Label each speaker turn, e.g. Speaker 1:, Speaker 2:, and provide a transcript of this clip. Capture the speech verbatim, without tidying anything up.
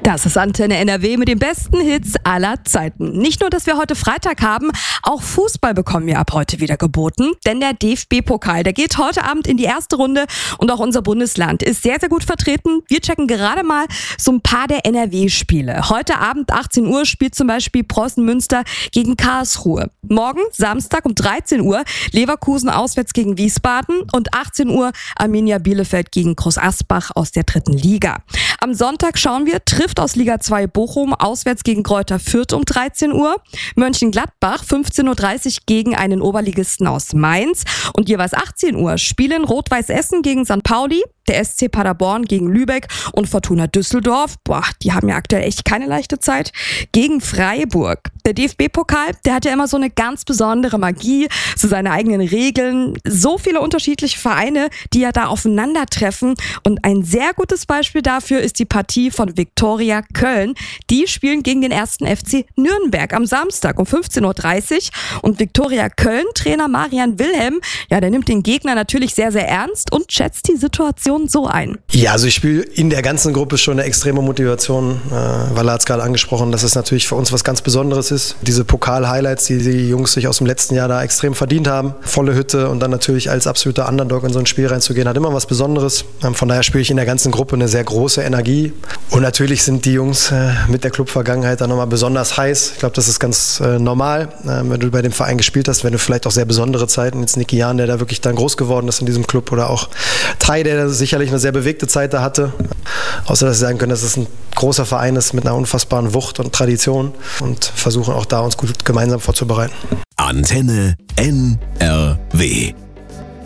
Speaker 1: Das ist Antenne N R W mit den besten Hits aller Zeiten. Nicht nur, dass wir heute Freitag haben, auch Fußball bekommen wir ab heute wieder geboten. Denn der D F B-Pokal, der geht heute Abend in die erste Runde und auch unser Bundesland ist sehr, sehr gut vertreten. Wir checken gerade mal so ein paar der N R W-Spiele. Heute Abend achtzehn Uhr spielt zum Beispiel Preußen Münster gegen Karlsruhe. Morgen, Samstag um dreizehn Uhr, Leverkusen auswärts gegen Wiesbaden und achtzehn Uhr Arminia Bielefeld gegen Groß Asbach aus der dritten Liga. Am Sonntag schauen wir, trifft aus Liga zwei Bochum auswärts gegen Greuther Fürth um dreizehn Uhr. Mönchengladbach fünfzehn Uhr dreißig gegen einen Oberligisten aus Mainz. Und jeweils achtzehn Uhr spielen Rot-Weiß Essen gegen Sankt Pauli, der S C Paderborn gegen Lübeck und Fortuna Düsseldorf. Boah, die haben ja aktuell echt keine leichte Zeit. Gegen Freiburg. Der D F B-Pokal, der hat ja immer so eine ganz besondere Magie, so seine eigenen Regeln. So viele unterschiedliche Vereine, die ja da aufeinandertreffen. Und ein sehr gutes Beispiel dafür ist die Partie von Viktoria Köln. Die spielen gegen den ersten F C Nürnberg am Samstag um fünfzehn Uhr dreißig. Und Viktoria Köln, Trainer Marian Wilhelm, ja, der nimmt den Gegner natürlich sehr, sehr ernst und schätzt die Situation so ein.
Speaker 2: Ja, also ich spiele in der ganzen Gruppe schon eine extreme Motivation. Äh, Walla hat es gerade angesprochen, dass es natürlich für uns was ganz Besonderes ist. Diese Pokal-Highlights, die die Jungs sich aus dem letzten Jahr da extrem verdient haben. Volle Hütte und dann natürlich als absoluter Underdog in so ein Spiel reinzugehen, hat immer was Besonderes. Ähm, von daher spiele ich in der ganzen Gruppe eine sehr große Energie. Und natürlich sind die Jungs äh, mit der Clubvergangenheit dann nochmal besonders heiß. Ich glaube, das ist ganz äh, normal, äh, wenn du bei dem Verein gespielt hast, wenn du vielleicht auch sehr besondere Zeiten, jetzt Niki Jahn, der da wirklich dann groß geworden ist in diesem Club, oder auch Tai, der sicherlich eine sehr bewegte Zeit da hatte. Außer dass sie sagen können, dass es ein großer Verein ist mit einer unfassbaren Wucht und Tradition und versuchen auch da uns gut gemeinsam vorzubereiten.
Speaker 3: Antenne N R W